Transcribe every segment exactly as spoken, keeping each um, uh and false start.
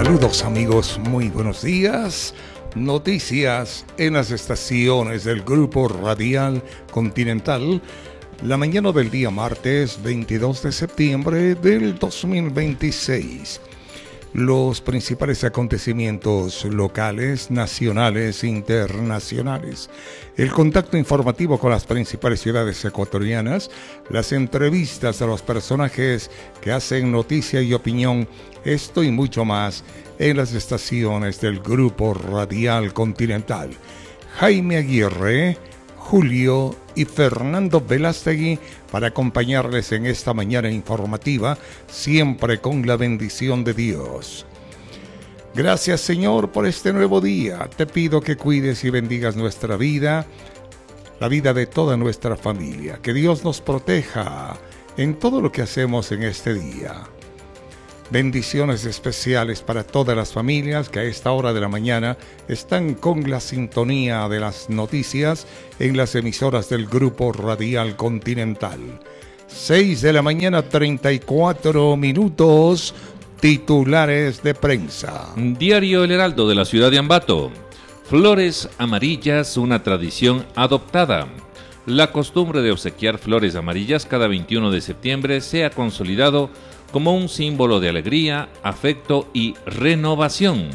Saludos amigos, muy buenos días. Noticias en las estaciones del Grupo Radial Continental. La mañana del día martes veintidós de septiembre del dos mil veintiséis. Los principales acontecimientos locales, nacionales e internacionales. El contacto informativo con las principales ciudades ecuatorianas. Las entrevistas a los personajes que hacen noticia y opinión. Esto y mucho más en las estaciones del Grupo Radial Continental. Jaime Aguirre, Julio y Fernando Velástegui para acompañarles en esta mañana informativa, siempre con la bendición de Dios. Gracias, Señor, por este nuevo día. Te pido que cuides y bendigas nuestra vida, la vida de toda nuestra familia. Que Dios nos proteja en todo lo que hacemos en este día. Bendiciones especiales para todas las familias que a esta hora de la mañana están con la sintonía de las noticias en las emisoras del Grupo Radial Continental. seis de la mañana, treinta y cuatro minutos, titulares de prensa. Diario El Heraldo de la ciudad de Ambato. Flores amarillas, una tradición adoptada. La costumbre de obsequiar flores amarillas cada veintiuno de septiembre se ha consolidado como un símbolo de alegría, afecto y renovación.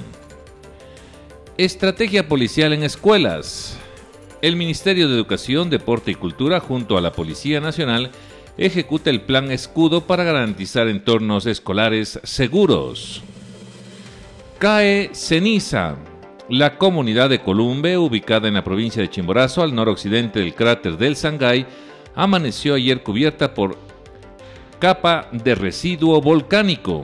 Estrategia policial en escuelas. El Ministerio de Educación, Deporte y Cultura, junto a la Policía Nacional, ejecuta el Plan Escudo para garantizar entornos escolares seguros. Cae ceniza. La comunidad de Columbe, ubicada en la provincia de Chimborazo, al noroccidente del cráter del Sangay, amaneció ayer cubierta por capa de residuo volcánico.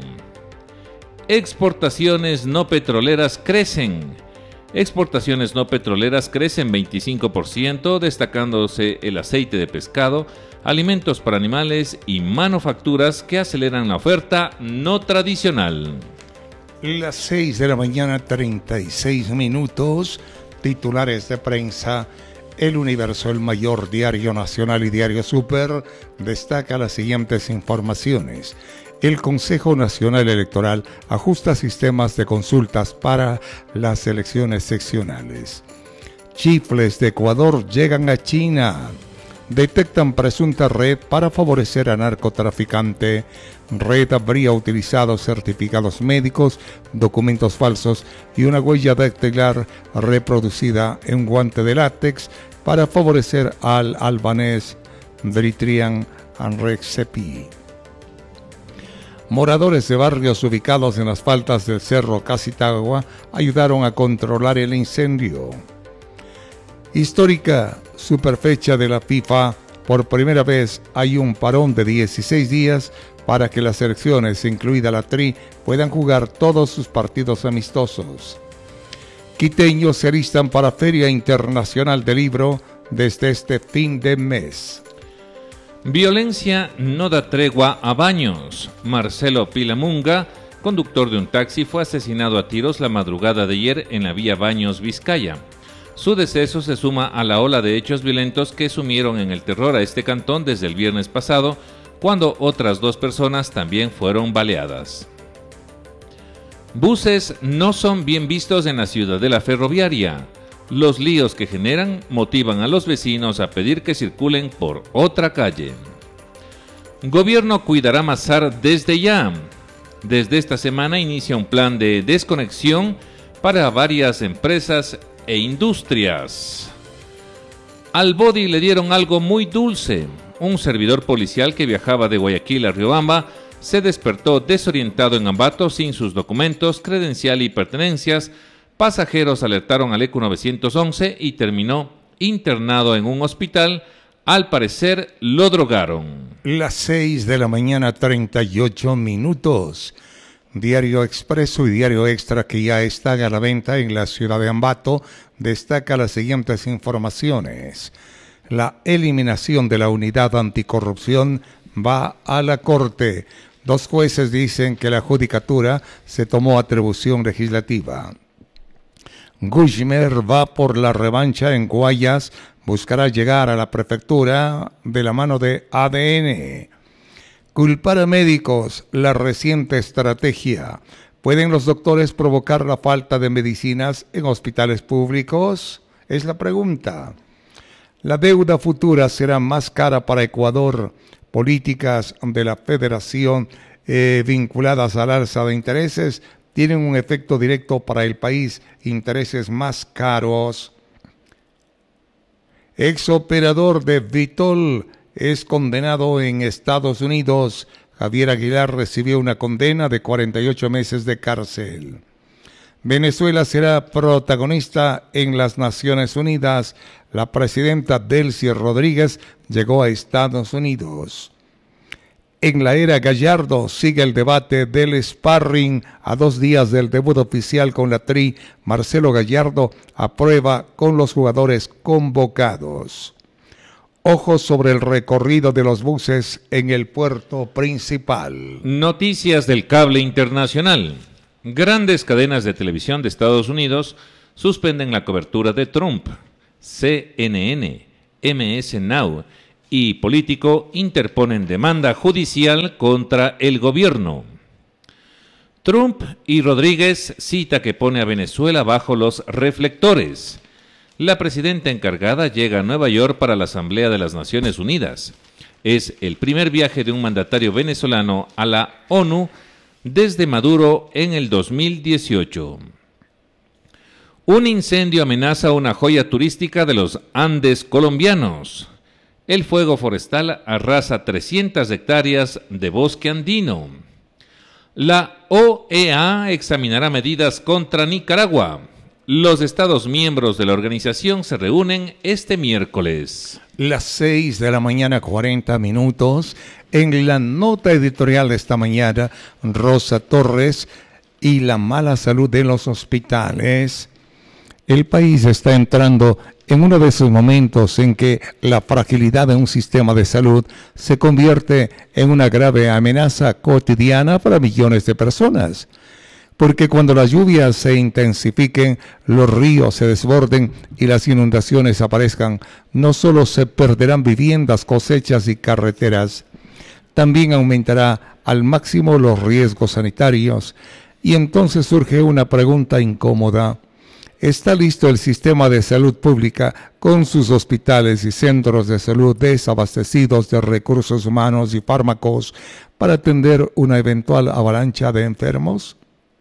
Exportaciones no petroleras crecen. Exportaciones no petroleras crecen veinticinco por ciento, destacándose el aceite de pescado, alimentos para animales y manufacturas que aceleran la oferta no tradicional. Las seis de la mañana, treinta y seis minutos, titulares de prensa. El Universo, el mayor diario nacional y diario Super, destaca las siguientes informaciones. El Consejo Nacional Electoral ajusta sistemas de consultas para las elecciones seccionales. Chifles de Ecuador llegan a China. Detectan presunta red para favorecer a narcotraficante. Red habría utilizado certificados médicos, documentos falsos y una huella dactilar reproducida en guante de látex para favorecer al albanés Dritrian Anrexepi. Moradores de barrios ubicados en las faldas del Cerro Casitagua ayudaron a controlar el incendio. Histórica superfecha de la FIFA. Por primera vez hay un parón de dieciséis días para que las selecciones, incluida la Tri, puedan jugar todos sus partidos amistosos. Quiteños se alistan para Feria Internacional del Libro desde este fin de mes. Violencia no da tregua a Baños. Marcelo Pilamunga, conductor de un taxi, fue asesinado a tiros la madrugada de ayer en la vía Baños, Vizcaya. Su deceso se suma a la ola de hechos violentos que sumieron en el terror a este cantón desde el viernes pasado, cuando otras dos personas también fueron baleadas. Buses no son bien vistos en la ciudadela ferroviaria. Los líos que generan motivan a los vecinos a pedir que circulen por otra calle. Gobierno cuidará Mazar desde ya. Desde esta semana inicia un plan de desconexión para varias empresas e industrias. Al Body le dieron algo muy dulce. Un servidor policial que viajaba de Guayaquil a Riobamba se despertó desorientado en Ambato sin sus documentos, credencial y pertenencias. Pasajeros alertaron al E Q nueve once y terminó internado en un hospital. Al parecer lo drogaron. Las seis de la mañana, treinta y ocho minutos. Diario Expreso y Diario Extra, que ya están a la venta en la ciudad de Ambato, destaca las siguientes informaciones. La eliminación de la unidad anticorrupción va a la Corte. Dos jueces dicen que la judicatura se tomó atribución legislativa. Guzmán va por la revancha en Guayas, buscará llegar a la prefectura de la mano de A D N. Culpar a médicos, la reciente estrategia. ¿Pueden los doctores provocar la falta de medicinas en hospitales públicos? Es la pregunta. La deuda futura será más cara para Ecuador. Políticas de la Federación eh, vinculadas al alza de intereses tienen un efecto directo para el país. Intereses más caros. Exoperador de Vitol es condenado en Estados Unidos. Javier Aguilar recibió una condena de cuarenta y ocho meses de cárcel. Venezuela será protagonista en las Naciones Unidas. La presidenta Delcy Rodríguez llegó a Estados Unidos. En la era Gallardo sigue el debate del sparring. A dos días del debut oficial con la Tri, Marcelo Gallardo aprueba con los jugadores convocados. Ojos sobre el recorrido de los buses en el puerto principal. Noticias del cable internacional. Grandes cadenas de televisión de Estados Unidos suspenden la cobertura de Trump. C N N, M S Now y Político interponen demanda judicial contra el gobierno. Trump y Rodríguez cita que pone a Venezuela bajo los reflectores. La presidenta encargada llega a Nueva York para la Asamblea de las Naciones Unidas. Es el primer viaje de un mandatario venezolano a la ONU desde Maduro en el dos mil dieciocho. Un incendio amenaza una joya turística de los Andes colombianos. El fuego forestal arrasa trescientas hectáreas de bosque andino. La O E A examinará medidas contra Nicaragua. Los Estados miembros de la organización se reúnen este miércoles. Las seis de la mañana, cuarenta minutos. En la nota editorial de esta mañana, Rosa Torres y la mala salud de los hospitales. El país está entrando en uno de esos momentos en que la fragilidad de un sistema de salud se convierte en una grave amenaza cotidiana para millones de personas. Porque cuando las lluvias se intensifiquen, los ríos se desborden y las inundaciones aparezcan, no solo se perderán viviendas, cosechas y carreteras, también aumentará al máximo los riesgos sanitarios. Y entonces surge una pregunta incómoda. ¿Está listo el sistema de salud pública con sus hospitales y centros de salud desabastecidos de recursos humanos y fármacos para atender una eventual avalancha de enfermos?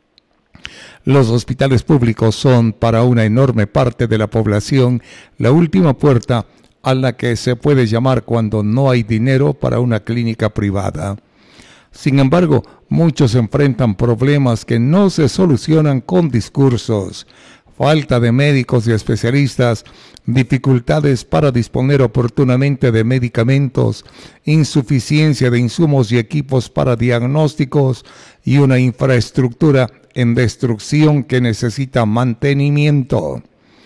Los hospitales públicos son para una enorme parte de la población la última puerta a la que se puede llamar cuando no hay dinero para una clínica privada. Sin embargo, muchos enfrentan problemas que no se solucionan con discursos. Falta de médicos y especialistas, dificultades para disponer oportunamente de medicamentos, insuficiencia de insumos y equipos para diagnósticos y una infraestructura en destrucción que necesita mantenimiento.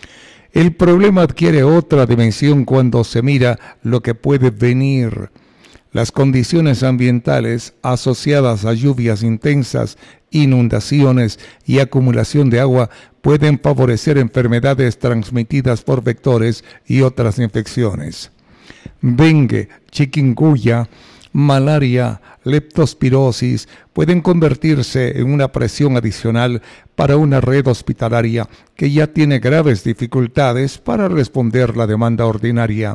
El problema adquiere otra dimensión cuando se mira lo que puede venir. Las condiciones ambientales asociadas a lluvias intensas, inundaciones y acumulación de agua pueden favorecer enfermedades transmitidas por vectores y otras infecciones. Dengue, chikungunya, malaria, leptospirosis pueden convertirse en una presión adicional para una red hospitalaria que ya tiene graves dificultades para responder la demanda ordinaria.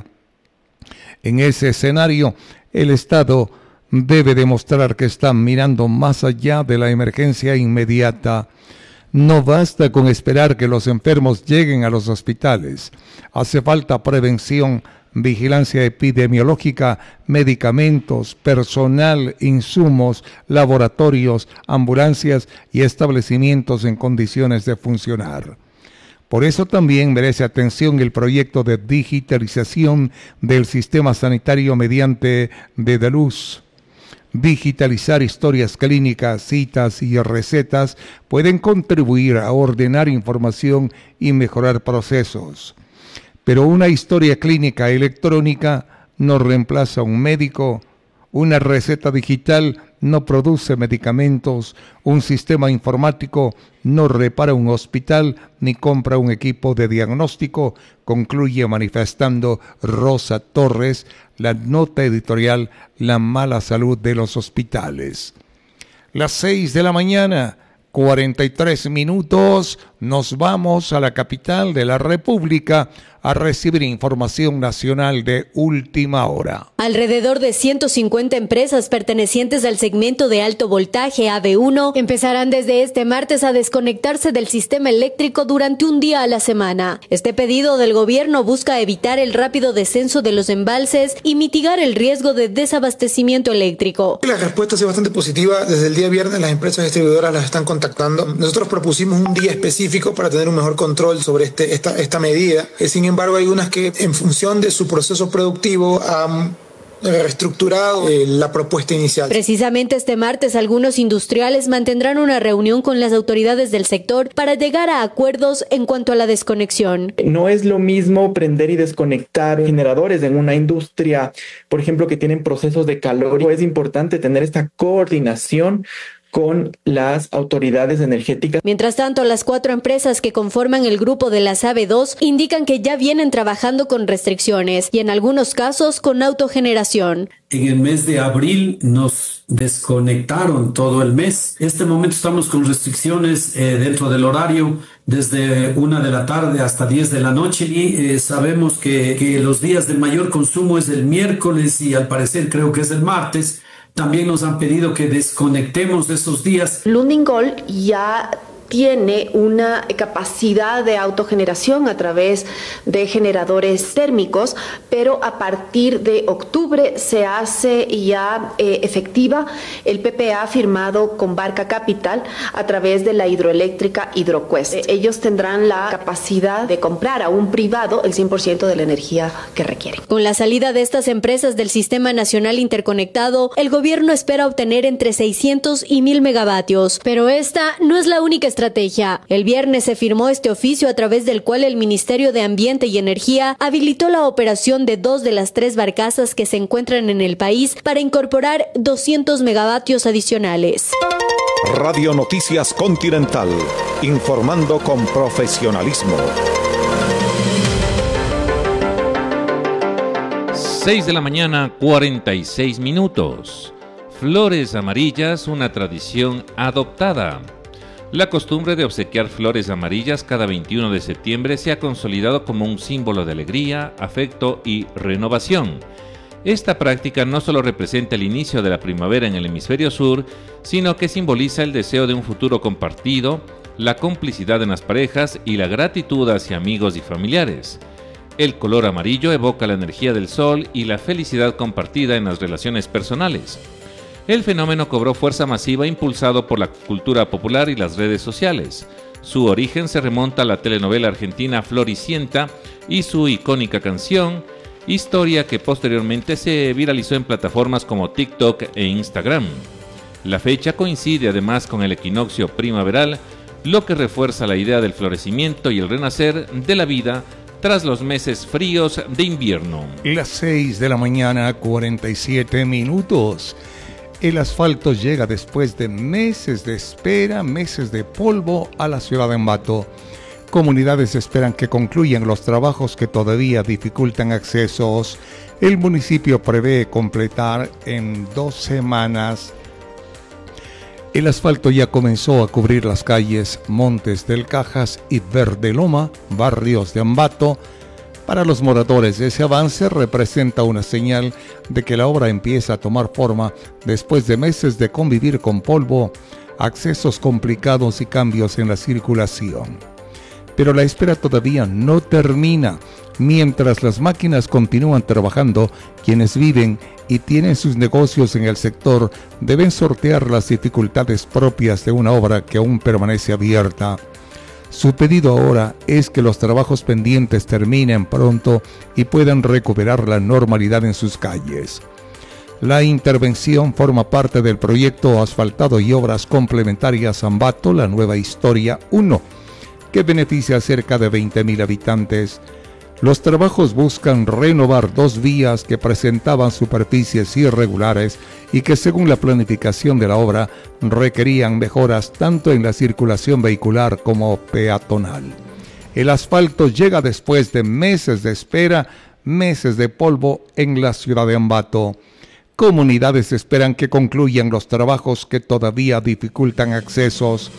En ese escenario, el Estado debe demostrar que está mirando más allá de la emergencia inmediata. No basta con esperar que los enfermos lleguen a los hospitales. Hace falta prevención, vigilancia epidemiológica, medicamentos, personal, insumos, laboratorios, ambulancias y establecimientos en condiciones de funcionar. Por eso también merece atención el proyecto de digitalización del sistema sanitario mediante Dedaluz. Digitalizar historias clínicas, citas y recetas pueden contribuir a ordenar información y mejorar procesos. Pero una historia clínica electrónica no reemplaza a un médico, una receta digital no produce medicamentos, un sistema informático no repara un hospital ni compra un equipo de diagnóstico, concluye manifestando Rosa Torres la nota editorial La mala salud de los hospitales. Las seis de la mañana, cuarenta y tres minutos, nos vamos a la capital de la República a recibir información nacional de última hora. Alrededor de ciento cincuenta empresas pertenecientes al segmento de alto voltaje A B uno empezarán desde este martes a desconectarse del sistema eléctrico durante un día a la semana. Este pedido del gobierno busca evitar el rápido descenso de los embalses y mitigar el riesgo de desabastecimiento eléctrico. La respuesta ha sido bastante positiva. Desde el día viernes las empresas distribuidoras las están contactando. Nosotros propusimos un día específico para tener un mejor control sobre este, esta, esta medida. Sin embargo, Sin embargo, hay unas que en función de su proceso productivo han reestructurado eh, la propuesta inicial. Precisamente este martes algunos industriales mantendrán una reunión con las autoridades del sector para llegar a acuerdos en cuanto a la desconexión. No es lo mismo prender y desconectar generadores en una industria, por ejemplo, que tienen procesos de calor. Es importante tener esta coordinación con las autoridades energéticas. Mientras tanto, las cuatro empresas que conforman el grupo de las A B dos indican que ya vienen trabajando con restricciones y en algunos casos con autogeneración. En el mes de abril nos desconectaron todo el mes. En este momento estamos con restricciones eh, dentro del horario desde una de la tarde hasta diez de la noche y eh, sabemos que, que los días de mayor consumo es el miércoles y al parecer creo que es el martes. También nos han pedido que desconectemos de esos días. Lundin Gold ya tiene una capacidad de autogeneración a través de generadores térmicos, pero a partir de octubre se hace ya eh, efectiva el P P A firmado con Barca Capital a través de la hidroeléctrica Hidroquest. Eh, ellos tendrán la capacidad de comprar a un privado el cien por ciento de la energía que requieren. Con la salida de estas empresas del Sistema Nacional Interconectado, el gobierno espera obtener entre seiscientos y mil megavatios, pero esta no es la única estrategia. El viernes se firmó este oficio a través del cual el Ministerio de Ambiente y Energía habilitó la operación de dos de las tres barcazas que se encuentran en el país para incorporar doscientos megavatios adicionales. Radio Noticias Continental, informando con profesionalismo. seis de la mañana, cuarenta y seis minutos. Flores amarillas, una tradición adoptada. La costumbre de obsequiar flores amarillas cada veintiuno de septiembre se ha consolidado como un símbolo de alegría, afecto y renovación. Esta práctica no solo representa el inicio de la primavera en el hemisferio sur, sino que simboliza el deseo de un futuro compartido, la complicidad en las parejas y la gratitud hacia amigos y familiares. El color amarillo evoca la energía del sol y la felicidad compartida en las relaciones personales. El fenómeno cobró fuerza masiva impulsado por la cultura popular y las redes sociales. Su origen se remonta a la telenovela argentina Floricienta y su icónica canción, historia que posteriormente se viralizó en plataformas como TikTok e Instagram. La fecha coincide además con el equinoccio primaveral, lo que refuerza la idea del florecimiento y el renacer de la vida tras los meses fríos de invierno. Las seis de la mañana, cuarenta y siete minutos. El asfalto llega después de meses de espera, meses de polvo a la ciudad de Ambato. Comunidades esperan que concluyan los trabajos que todavía dificultan accesos. El municipio prevé completar en dos semanas. El asfalto ya comenzó a cubrir las calles Montes del Cajas y Verde Loma, barrios de Ambato. Para los moradores, ese avance representa una señal de que la obra empieza a tomar forma después de meses de convivir con polvo, accesos complicados y cambios en la circulación. Pero la espera todavía no termina. Mientras las máquinas continúan trabajando, quienes viven y tienen sus negocios en el sector deben sortear las dificultades propias de una obra que aún permanece abierta. Su pedido ahora es que los trabajos pendientes terminen pronto y puedan recuperar la normalidad en sus calles. La intervención forma parte del proyecto Asfaltado y Obras Complementarias Ambato, la nueva historia uno, que beneficia a cerca de veinte mil habitantes. Los trabajos buscan renovar dos vías que presentaban superficies irregulares y que, según la planificación de la obra, requerían mejoras tanto en la circulación vehicular como peatonal. El asfalto llega después de meses de espera, meses de polvo en la ciudad de Ambato. Comunidades esperan que concluyan los trabajos que todavía dificultan accesos.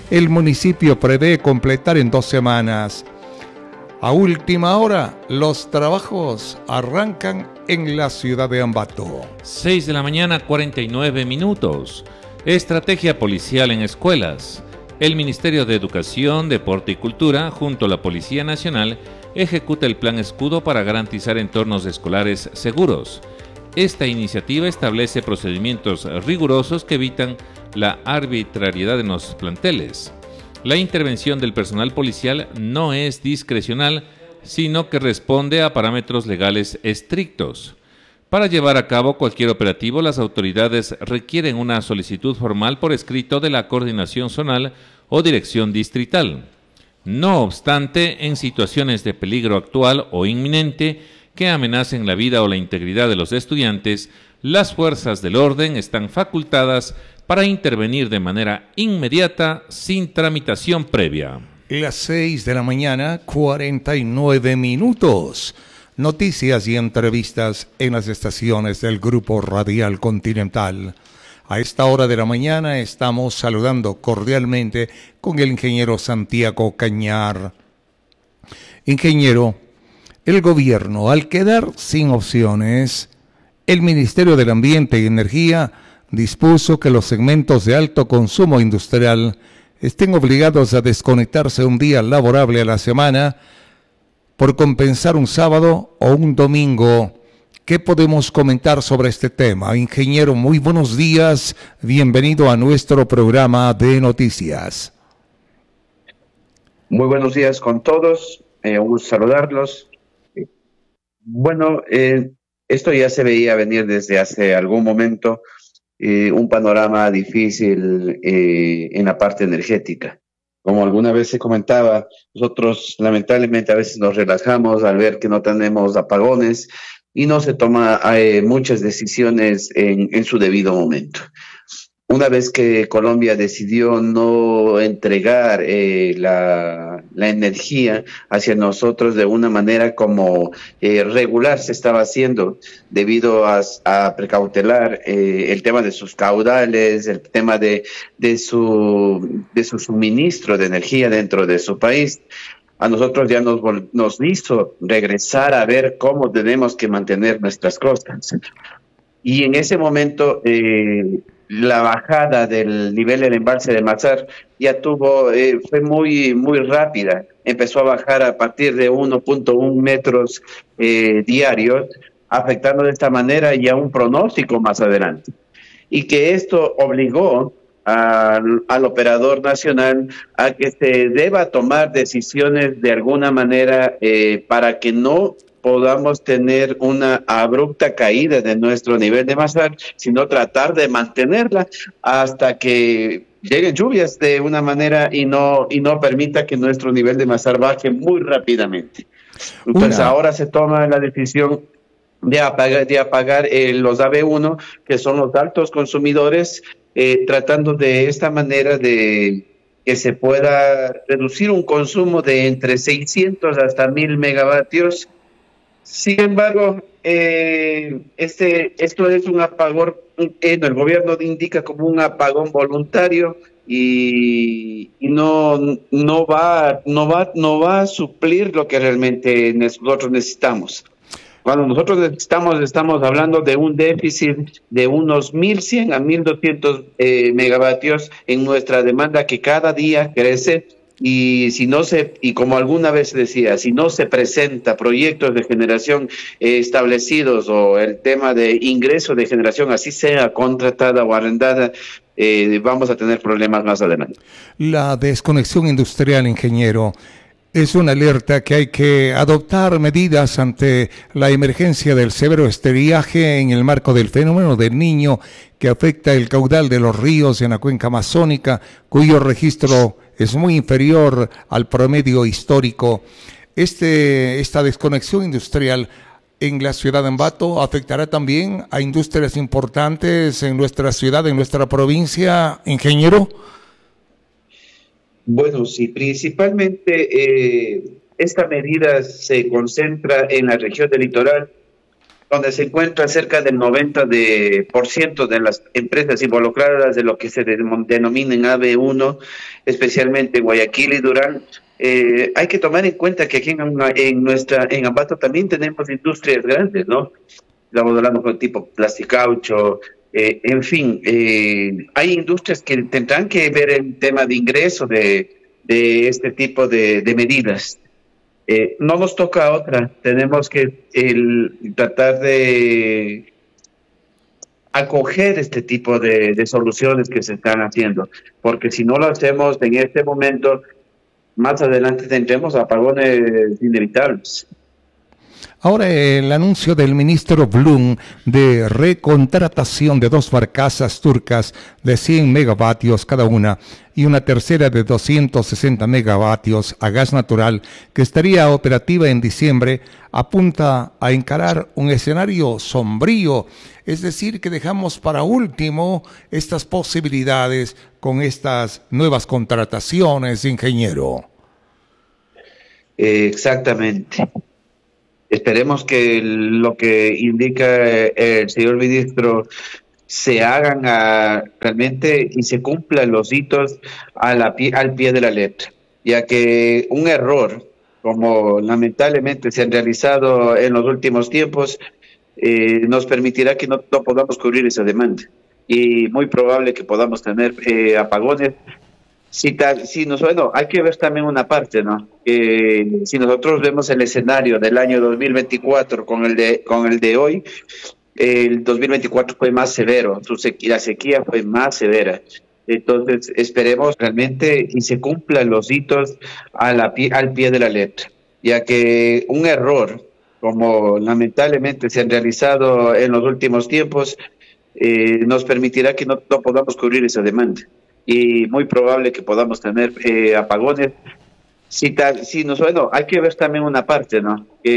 el municipio prevé completar en dos semanas. A última hora, los trabajos arrancan en la ciudad de Ambato. seis de la mañana, cuarenta y nueve minutos. Estrategia policial en escuelas. El Ministerio de Educación, Deporte y Cultura, junto a la Policía Nacional, ejecuta el Plan Escudo para garantizar entornos escolares seguros. Esta iniciativa establece procedimientos rigurosos que evitan la arbitrariedad en los planteles. La intervención del personal policial no es discrecional, sino que responde a parámetros legales estrictos. Para llevar a cabo cualquier operativo, las autoridades requieren una solicitud formal por escrito de la coordinación zonal o dirección distrital. No obstante, en situaciones de peligro actual o inminente que amenacen la vida o la integridad de los estudiantes, las fuerzas del orden están facultadas para intervenir de manera inmediata sin tramitación previa. Las seis de la mañana, cuarenta y nueve minutos. Noticias y entrevistas en las estaciones del Grupo Radial Continental. A esta hora de la mañana estamos saludando cordialmente con el ingeniero Santiago Cañar. Ingeniero, el gobierno, al quedar sin opciones, el Ministerio del Ambiente y Energía dispuso que los segmentos de alto consumo industrial estén obligados a desconectarse un día laborable a la semana por compensar un sábado o un domingo. ¿Qué podemos comentar sobre este tema? Ingeniero, muy buenos días, bienvenido a nuestro programa de noticias. Muy buenos días con todos, eh, un gusto saludarlos. Bueno, eh, esto ya se veía venir desde hace algún momento. Eh, un panorama difícil eh, en la parte energética. Como alguna vez se comentaba, nosotros lamentablemente a veces nos relajamos al ver que no tenemos apagones y no se toman eh, muchas decisiones en, en su debido momento. Una vez que Colombia decidió no entregar eh, la, la energía hacia nosotros de una manera como eh, regular se estaba haciendo, debido a, a precautelar eh, el tema de sus caudales, el tema de, de, su, de su suministro de energía dentro de su país, a nosotros ya nos, nos hizo regresar a ver cómo tenemos que mantener nuestras costas. Y en ese momento eh, la bajada del nivel del embalse de Mazar ya tuvo, eh, fue muy, muy rápida. Empezó a bajar a partir de uno punto uno metros eh, diarios, afectando de esta manera ya un pronóstico más adelante. Y que esto obligó al, al operador nacional a que se deba tomar decisiones de alguna manera eh, para que no podamos tener una abrupta caída de nuestro nivel de Mazar, sino tratar de mantenerla hasta que lleguen lluvias de una manera y no y no permita que nuestro nivel de Mazar baje muy rápidamente. Entonces una. ahora se toma la decisión de apagar, de apagar eh, los A B uno, que son los altos consumidores, eh, tratando de esta manera de que se pueda reducir un consumo de entre seiscientos hasta mil megavatios. Sin embargo, eh, este, esto es un apagón, eh, el gobierno indica como un apagón voluntario y, y no, no, va, no, va, no va a suplir lo que realmente nosotros necesitamos. Cuando nosotros necesitamos, estamos hablando de un déficit de unos mil cien a mil doscientos eh, megavatios en nuestra demanda, que cada día crece. Y si no se, y como alguna vez decía, si no se presenta proyectos de generación eh, establecidos, o el tema de ingreso de generación, así sea contratada o arrendada, eh, vamos a tener problemas más adelante. La desconexión industrial, ingeniero, es una alerta que hay que adoptar medidas ante la emergencia del severo estiaje en el marco del fenómeno del Niño, que afecta el caudal de los ríos en la cuenca amazónica, cuyo registro es muy inferior al promedio histórico. Este, esta desconexión industrial en la ciudad de Ambato afectará también a industrias importantes en nuestra ciudad, en nuestra provincia, ingeniero. Bueno, sí, principalmente eh, esta medida se concentra en la región del litoral, donde se encuentra cerca del noventa por ciento de las empresas involucradas de lo que se denomina en A B uno, especialmente en Guayaquil y Durán. Eh, hay que tomar en cuenta que aquí en, en nuestra en Ambato también tenemos industrias grandes, ¿no? Estamos hablando con tipo plasticaucho, eh, en fin, eh, hay industrias que tendrán que ver el tema de ingreso de, de este tipo de, de medidas. Eh, no nos toca otra, tenemos que el, tratar de acoger este tipo de, de soluciones que se están haciendo, porque si no lo hacemos en este momento, más adelante tendremos apagones inevitables. Ahora el anuncio del ministro Blum de recontratación de dos barcazas turcas de cien megavatios cada una y una tercera de doscientos sesenta megavatios a gas natural que estaría operativa en diciembre apunta a encarar un escenario sombrío, es decir, que dejamos para último estas posibilidades con estas nuevas contrataciones, ingeniero. Eh, exactamente. Esperemos que lo que indica el señor ministro se hagan a, realmente y se cumplan los hitos a la, al pie de la letra, ya que un error, como lamentablemente se han realizado en los últimos tiempos, eh, nos permitirá que no, no podamos cubrir esa demanda y muy probable que podamos tener eh, apagones. Si, tal, si nos, bueno, hay que ver también una parte, ¿no? Eh, si nosotros vemos el escenario del año dos mil veinticuatro con el de con el de hoy, el dos mil veinticuatro fue más severo, su sequía, la sequía fue más severa. Entonces, esperemos realmente y se cumplan los hitos a la, al pie de la letra, ya que un error, como lamentablemente se han realizado en los últimos tiempos, eh, nos permitirá que no, no podamos cubrir esa demanda y muy probable que podamos tener eh, apagones. Si, tal, si nos, bueno, hay que ver también una parte, ¿no? Eh,